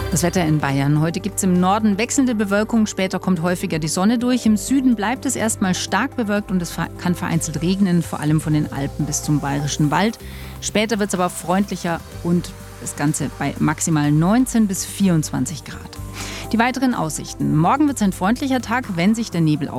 Das Wetter in Bayern. Heute gibt es im Norden wechselnde Bewölkung, später kommt häufiger die Sonne durch. Im Süden bleibt es erstmal stark bewölkt und es kann vereinzelt regnen, vor allem von den Alpen bis zum Bayerischen Wald. Später wird es aber freundlicher und das Ganze bei maximal 19 bis 24 Grad. Die weiteren Aussichten. Morgen wird es ein freundlicher Tag, wenn sich der Nebel